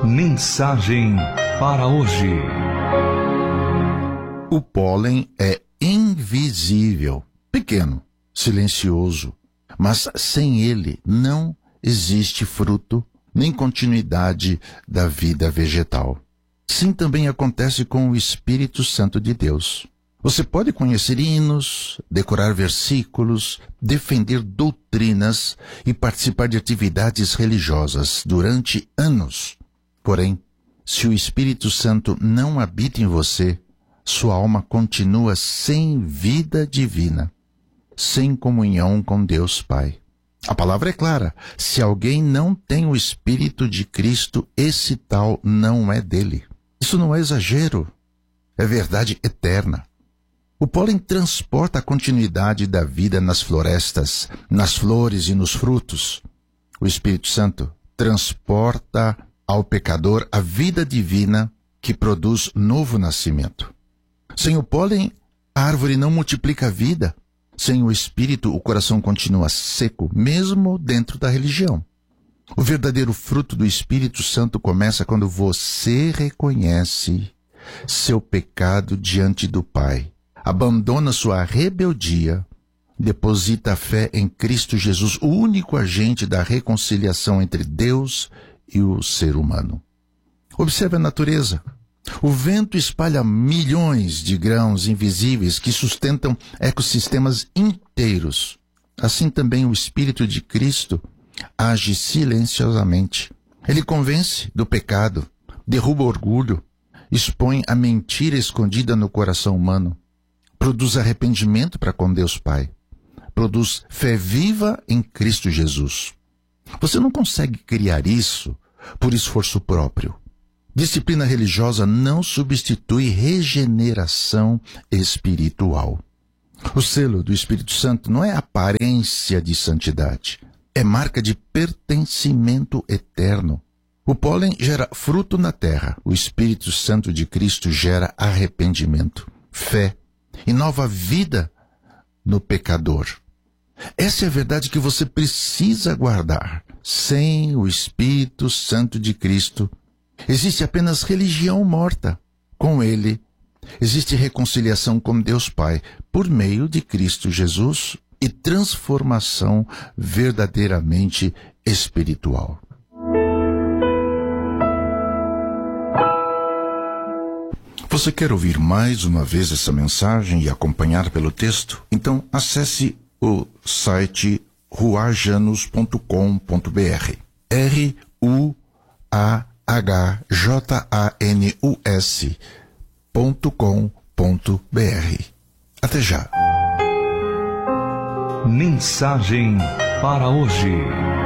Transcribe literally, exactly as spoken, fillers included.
Mensagem para hoje. O pólen é invisível, pequeno, silencioso, mas sem ele não existe fruto nem continuidade da vida vegetal. Sim, também acontece com o Espírito Santo de Deus. Você pode conhecer hinos, decorar versículos, defender doutrinas e participar de atividades religiosas durante anos. Porém, se o Espírito Santo não habita em você, sua alma continua sem vida divina, sem comunhão com Deus Pai. A palavra é clara: se alguém não tem o Espírito de Cristo, esse tal não é dele. Isso não é exagero, é verdade eterna. O pólen transporta a continuidade da vida nas florestas, nas flores e nos frutos. O Espírito Santo transporta ao pecador a vida divina que produz novo nascimento. Sem o pólen, a árvore não multiplica a vida. Sem o Espírito, o coração continua seco, mesmo dentro da religião. O verdadeiro fruto do Espírito Santo começa quando você reconhece seu pecado diante do Pai, abandona sua rebeldia, deposita a fé em Cristo Jesus, o único agente da reconciliação entre Deus e o ser humano. Observe a natureza. O vento espalha milhões de grãos invisíveis que sustentam ecossistemas inteiros. Assim também o Espírito de Cristo age silenciosamente. Ele convence do pecado, derruba o orgulho, expõe a mentira escondida no coração humano, produz arrependimento para com Deus Pai, produz fé viva em Cristo Jesus. Você não consegue criar isso por esforço próprio. Disciplina religiosa não substitui regeneração espiritual. O selo do Espírito Santo não é aparência de santidade, é marca de pertencimento eterno. O pólen gera fruto na terra, o Espírito Santo de Cristo gera arrependimento, fé e nova vida no pecador. Essa é a verdade que você precisa guardar. Sem o Espírito Santo de Cristo, existe apenas religião morta. Com ele, existe reconciliação com Deus Pai por meio de Cristo Jesus e transformação verdadeiramente espiritual. Você quer ouvir mais uma vez essa mensagem e acompanhar pelo texto? Então acesse o site ruajanus ponto com ponto br. R U A H J A N U S ponto com ponto br. Até já. Mensagem para hoje.